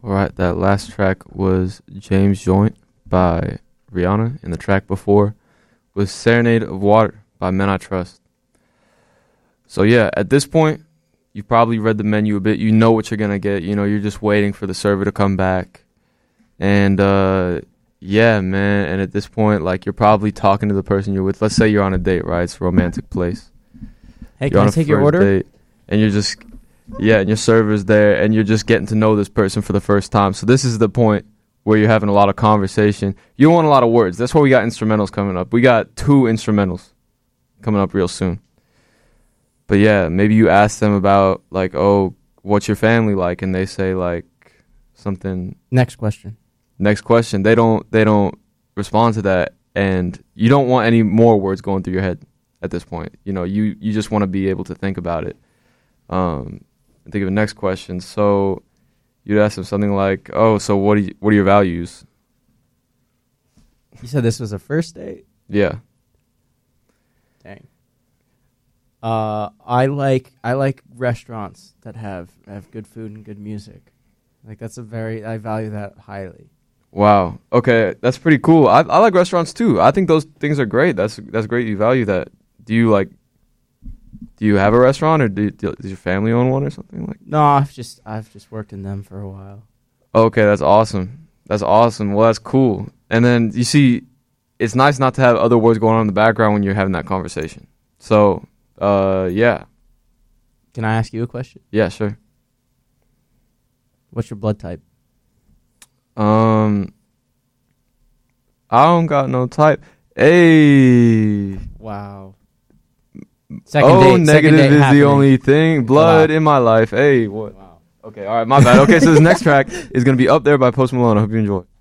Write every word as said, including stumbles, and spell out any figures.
All right, that last track was James Joint by Rihanna, and the track before was Serenade of Water by Men I Trust. So yeah, at this point, you've probably read the menu a bit. You know what you're going to get. You know, you're just waiting for the server to come back. And uh, yeah, man, and at this point, like, you're probably talking to the person you're with. Let's say you're on a date, right? It's a romantic place. Hey, You're can I take your order? Date, and you're just... Yeah, and your server's there, and you're just getting to know this person for the first time. So this is the point where you're having a lot of conversation. You don't want a lot of words. That's why we got instrumentals coming up. We got two instrumentals coming up real soon. But yeah, maybe you ask them about, like, oh, what's your family like? And they say, like, something. Next question. Next question. They don't. They don't respond to that, and you don't want any more words going through your head at this point. You know, you you just want to be able to think about it. Um. Think of the next question. So you'd ask them something like, "Oh, so what? Do you, what are your values?" You said this was a first date? Yeah. Dang. Uh, I like I like restaurants that have have good food and good music. Like, that's a very I value that highly. Wow. Okay, that's pretty cool. I I like restaurants too. I think those things are great. That's that's great. You value that. Do you like? Do you have a restaurant, or do, do, does your family own one or something like? No, I've just I've just worked in them for a while. Okay, that's awesome. That's awesome. Well, that's cool. And then you see, it's nice not to have other words going on in the background when you're having that conversation. So, uh, yeah. Can I ask you a question? Yeah, sure. What's your blood type? Um, I don't got no type. Hey. Wow. Second oh, date, negative second date is happening. the only thing. Blood Wow. in my life. Hey, what? Wow. Okay, all right, my bad. Okay, so this next track is going to be Up There by Post Malone. I hope you enjoy.